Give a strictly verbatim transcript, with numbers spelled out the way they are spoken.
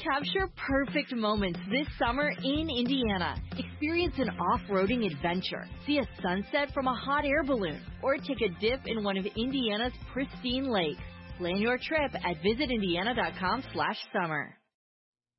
Capture perfect moments this summer in Indiana. Experience an off-roading adventure. See a sunset from a hot air balloon or take a dip in one of Indiana's pristine lakes. Plan your trip at visit indiana dot com slash summer.